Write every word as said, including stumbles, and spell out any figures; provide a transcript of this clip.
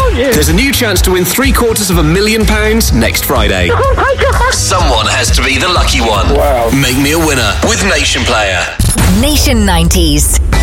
told you. There's a new chance to win three quarters of a million pounds next Friday. Oh my God. Someone has to be the lucky one. Wow. Make me a winner with Nation Player. Nation nineties.